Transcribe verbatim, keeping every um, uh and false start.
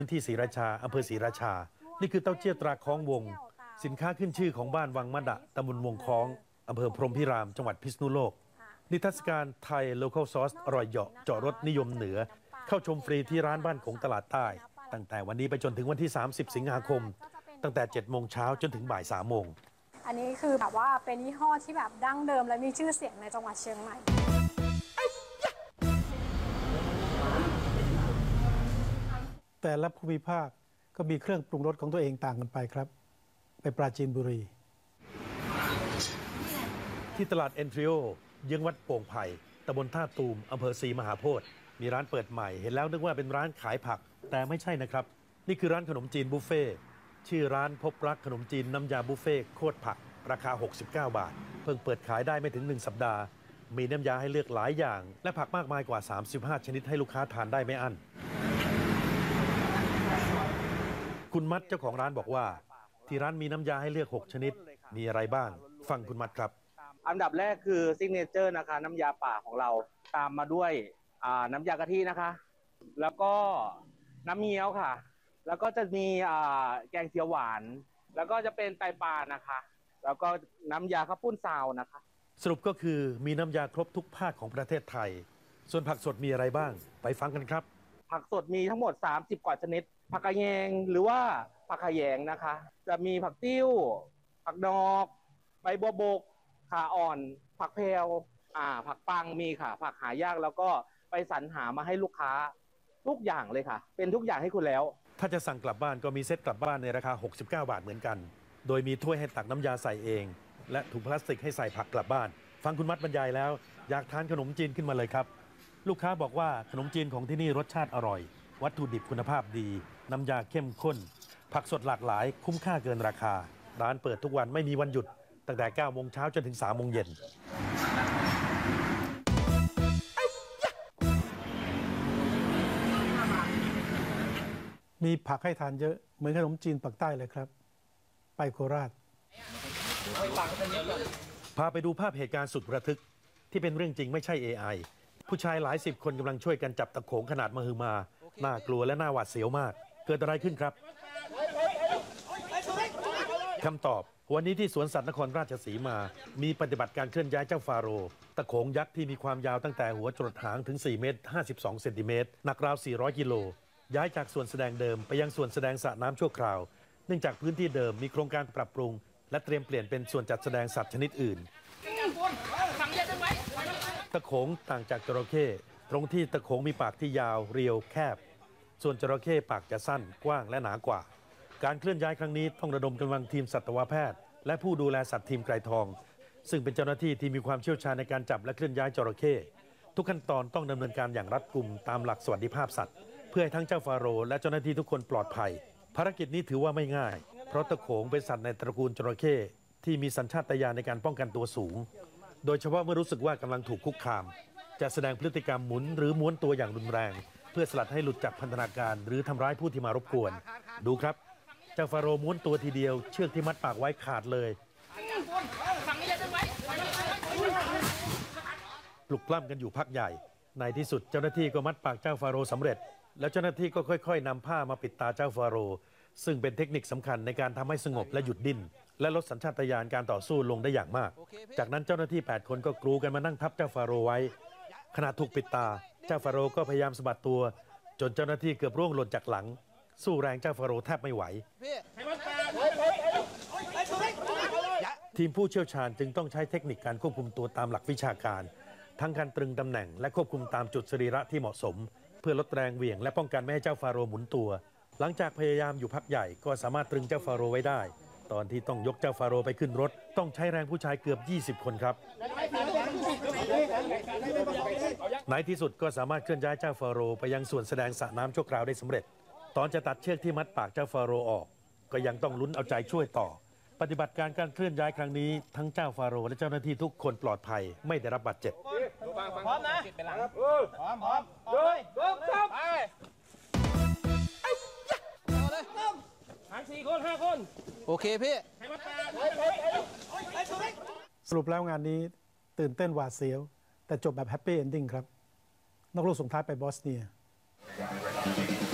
ที่ศรีราชาอำเภอศรีราชานี่คือเต้าเจี้ยวตราคล้องวงสินค้าขึ้นชื่อของบ้านวังมะดะตำบลวงคล้องอำเภอพรหมพิรามจังหวัดพิษณุโลกนิทรรศการไทย Local Sauce อร่อยเหยาะเจาะรสนิยมเหนือเข้าชมฟรีที่ร้านบ้านของตลาดใต้ตั้งแต่วันนี้ไปจนถึงวันที่สามสิบสิงหาคมตั้งแต่เจ็ดโมงเช้าจนถึงบ่ายสามโมงอันนี้คือแบบว่าเป็นยี่ห้อที่แบบดั้งเดิมและมีชื่อเสียงในจังหวัดเชียงใหม่แต่ละภูมิภาคก็มีเครื่องปรุงรสของตัวเองต่างกันไปครับไปปราจีนบุรีที่ตลาดเอ็นทริโอเยื้องวัดโป่งไผ่ตำบลท่าตูมอำเภอศรีมหาโพธิ์มีร้านเปิดใหม่เห็นแล้วนึกว่าเป็นร้านขายผักแต่ไม่ใช่นะครับนี่คือร้านขนมจีนบุฟเฟ่ชื่อร้านพบรักขนมจีนน้ำยาบุฟเฟ่โคตรผักราคาหกสิบเก้าบาทเพิ่งเปิดขายได้ไม่ถึงหนึ่งสัปดาห์มีน้ำยาให้เลือกหลายอย่างและผักมากมายกว่าสามสิบห้าชนิดให้ลูกค้าทานได้ไม่อั้นคุณมัดเจ้าของร้านบอกว่าที่ร้านมีน้ำยาให้เลือกหกชนิดมีอะไรบ้างฟังคุณมัดครับอันดับแรกคือซิกเนเจอร์นะคะน้ำยาป่าของเราตามมาด้วยน้ำยากะทินะคะแล้วก็น้ำเงี้ยวค่ะแล้วก็จะมีแกงเขียวหวานแล้วก็จะเป็นไตปลานะคะแล้วก็น้ำยาข้าวปุ้นซาวนะคะสรุปก็คือมีน้ำยาครบทุกภาคของประเทศไทยส่วนผักสดมีอะไรบ้างไปฟังกันครับผักสดมีทั้งหมดสามสิบกว่าชนิดผักกะแยงหรือว่าผักขะแยงนะคะจะมีผักติ้วผักดอกใบบัวบกขาอ่อนผักแพรวอ่าผักปังมีค่ะผักหายากแล้วก็ไปสรรหามาให้ลูกค้าทุกอย่างเลยค่ะเป็นทุกอย่างให้คุณแล้วถ้าจะสั่งกลับบ้านก็มีเซ็ตกลับบ้านในราคาหกสิบเก้าบาทเหมือนกันโดยมีถ้วยให้ตักน้ำยาใส่เองและถุงพลาสติกให้ใส่ผักกลับบ้านฟังคุณมัดบรรยายแล้วอยากทานขนมจีนขึ้นมาเลยครับลูกค้าบอกว่าขนมจีนของที่นี่รสชาติอร่อยวัตถุดิบคุณภาพดีน้ำยาเข้มข้นผักสดหลากหลายคุ้มค่าเกินราคาร้านเปิดทุกวันไม่มีวันหยุดตั้งแต่เก้าโมงเช้าจนถึงสามโมงเย็นมีผักให้ทานเยอะเหมือนขนมจีนปากใต้เลยครับไปโคราชพาไปดูภาพเหตุการณ์สุดระทึกที่เป็นเรื่องจริงไม่ใช่ เอ ไอ ผู้ชายหลายสิบคนกำลังช่วยกันจับตะโขงขนาดมหึมาน่ากลัวและน่าหวาดเสียวมากเกิดอะไรขึ้นครับคำตอบวันนี้ที่สวนสัตว์นครราชสีมามีปฏิบัติการเคลื่อนย้ายเจ้าฟาโรห์ตะโขงยักษ์ที่มีความยาวตั้งแต่หัวจรดหางถึงสี่เมตรห้าสิบสองเซนติเมตรหนักราวสี่ร้อยกิโลย้ายจากส่วนแสดงเดิมไปยังส่วนแสดงสระน้ำชั่วคราวเนื่องจากพื้นที่เดิมมีโครงการปรับปรุงและเตรียมเปลี่ยนเป็นส่วนจัดแสดงสัตว์ชนิดอื่นตะโขงต่างจากจระเข้ตรงที่ตะโขงมีปากที่ยาวเรียวแคบส่วนจระเข้ปากจะสั้นกว้างและหนากว่าการเคลื่อนย้ายครั้งนี้ต้องระดมกำลังทีมสัตวแพทย์และผู้ดูแลสัตว์ทีมไกรทองซึ่งเป็นเจ้าหน้าที่ที่มีความเชี่ยวชาญในการจับและเคลื่อนย้ายจระเข้ทุกขั้นตอนต้องดำเนินการอย่างรัดกุมตามหลักสวัสดิภาพสัตว์เพื่อให้ทั้งเจ้าฟาโรห์และเจ้าหน้าที่ทุกคนปลอดภัยภารกิจนี้ถือว่าไม่ง่ายเพราะตะโขงเป็นสัตว์ในตระกูลจระเข้ที่มีสัญชาตญาณในการป้องกันตัวสูงโดยเฉพาะเมื่อรู้สึกว่ากำลังถูกคุกคามจะแสดงพฤติกรรมหมุนหรือม้วนตัวอย่างรุนแรงเพื่อสลัดให้หลุดจากพันธนาการหรือทำร้ายผู้ที่มารบกวนดูครับเจ้าฟาโรห์ม้วนตัวทีเดียวเชือกที่มัดปากไว้ขาดเลยปลุกปล้ำกันอยู่พักใหญ่ในที่สุดเจ้าหน้าที่ก็มัดปากเจ้าฟาโรห์สำเร็จแล้วเจ้าหน้าที่ก็ค่อยๆนำผ้ามาปิดตาเจ้าฟาโรห์ซึ่งเป็นเทคนิคสำคัญในการทำให้สงบและหยุดดิ้นและลดสัญชาตญาณการต่อสู้ลงได้อย่างมากจากนั้นเจ้าหน้าที่แปดคนก็กรูกันมานั่งทับเจ้าฟาโรห์ไว้ขณะถูกปิดตาเจ้าฟาโรห์ก็พยายามสะบัดตัวจนเจ้าหน้าที่เกือบร่วงหล่นจากหลังสู้แรงเจ้าฟาโรห์แทบไม่ไหวทีมผู้เชี่ยวชาญจึงต้องใช้เทคนิคการควบคุมตัวตามหลักวิชาการทั้งการตรึงตำแหน่งและควบคุมตามจุดสรีระที่เหมาะสมเพื่อลดแรงเหวี่ยงและป้องกันไม่ให้เจ้าฟาโรห์หมุนตัวหลังจากพยายามอยู่พักใหญ่ก็สามารถตรึงเจ้าฟาโรห์ไว้ได้ตอนที่ต้องยกเจ้าฟาโรห์ไปขึ้นรถต้องใช้แรงผู้ชายเกือบยี่สิบคนครับในที่สุดก็สามารถเคลื่อนย้ายเจ้าฟาโรห์ไปยังส่วนแสดงสระน้ำชั่วคราวได้สำเร็จตอนจะตัดเชือกที่มัดปากเจ้าฟาโรห์ออกก็ยังต้องลุ้นเอาใจช่วยต่อปฏิบัติการการเคลื่อนย้ายครั้งนี้ทั้งเจ้าฟาโรห์และเจ้าหน้าที่ทุกคนปลอดภัยไม่ได้รับบาดเจ็บพร้อมนะพร้อมพร้อมเลยเริ่มครับไปหารสี่คนห้าคนโอเคพี่สรุปแล้วงานนี้ตื่นเต้นหวาดเสียวแต่จบแบบแฮปปี้เอนดิ้งครับนักรบส่งท้ายไปบอสเนีย